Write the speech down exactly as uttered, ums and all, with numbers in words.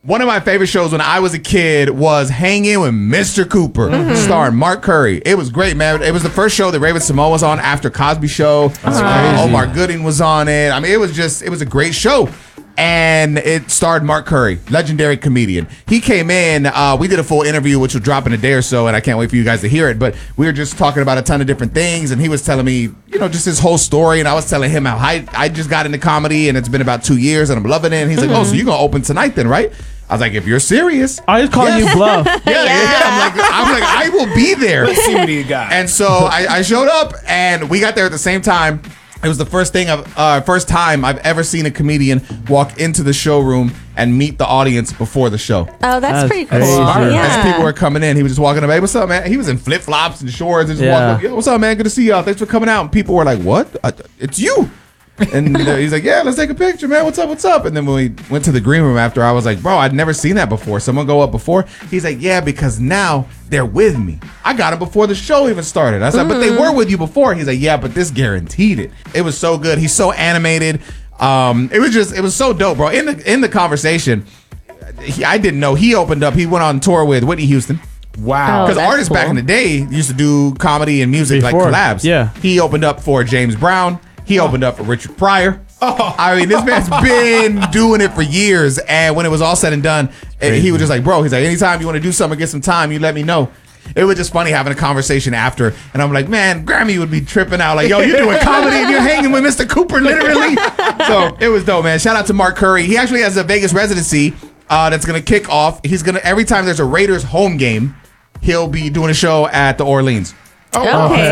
One of my favorite shows when I was a kid was Hanging with Mister Cooper, mm-hmm. starring Mark Curry. It was great, man. It was the first show that Raven Simone was on after Cosby Show. That's uh, Omar Gooding was on it. I mean, it was just, it was a great show. And it starred Mark Curry, legendary comedian. He came in, uh, we did a full interview, which will drop in a day or so, and I can't wait for you guys to hear it. But we were just talking about a ton of different things, and he was telling me, you know, just his whole story. And I was telling him how I, I just got into comedy, and it's been about two years, and I'm loving it. And he's mm-hmm. like, oh, so you're going to open tonight then, right? I was like, if you're serious. I was calling yes. you bluff. yeah, yeah, yeah. I'm like, I'm like, I will be there. Let's see what you got. And so I, I showed up, and we got there at the same time. It was the first thing I've, uh, first time I've ever seen a comedian walk into the showroom and meet the audience before the show. Oh, that's, that's pretty cool. Yeah. As people were coming in, he was just walking up, hey, what's up, man? He was in flip flops and shorts and just yeah. walking up, yo, what's up, man? Good to see y'all. Thanks for coming out. And people were like, what? Uh, it's you. And uh, he's like, yeah, let's take a picture, man. What's up? What's up? And then when we went to the green room after, I was like, bro, I'd never seen that before. Someone go up before. He's like, yeah, because now they're with me. I got it before the show even started. I said, mm. but they were with you before. He's like, yeah, but this guaranteed it. It was so good. He's so animated. Um, it was just, it was so dope, bro. In the in the conversation, he, I didn't know he opened up. He went on tour with Whitney Houston. Wow. Because oh, artists cool. back in the day used to do comedy and music before, like collabs. Yeah. He opened up for James Brown. He opened up for Richard Pryor. Oh. I mean, this man's been doing it for years. And when it was all said and done, Crazy. he was just like, bro, he's like, anytime you want to do something, get some time, you let me know. It was just funny having a conversation after. And I'm like, man, Grammy would be tripping out. Like, yo, you're doing comedy and you're hanging with Mister Cooper, literally. So it was dope, man. Shout out to Mark Curry. He actually has a Vegas residency uh, that's going to kick off. He's going to, every time there's a Raiders home game, he'll be doing a show at the Orleans. Oh, okay.